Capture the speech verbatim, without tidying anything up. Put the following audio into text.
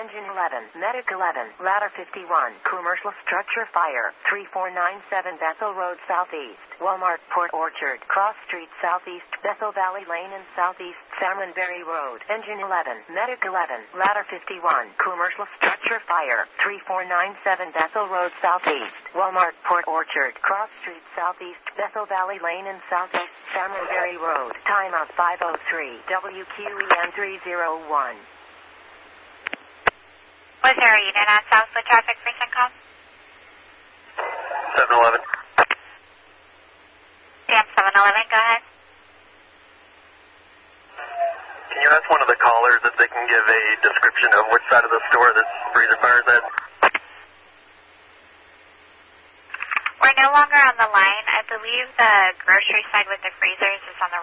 Engine eleven, Medic eleven, Ladder fifty-one, Commercial Structure Fire, three four nine seven Bethel Road Southeast, Walmart Port Orchard, Cross Street Southeast, Bethel Valley Lane and Southeast, Salmonberry Road, Engine eleven, Medic eleven, Ladder fifty-one, Commercial Structure Fire, three four nine seven Bethel Road Southeast, Walmart Port Orchard, Cross Street Southeast, Bethel Valley Lane and Southeast, Salmonberry Road, timeout five oh three, W Q E N three oh one. Was there a unit on Southwood Traffic for CENTCOM? seven eleven. Sam seven eleven, go ahead. Can you ask one of the callers if they can give a description of which side of the store this freezer fire is at? We're no longer on the line. I believe the grocery side with the freezers is on the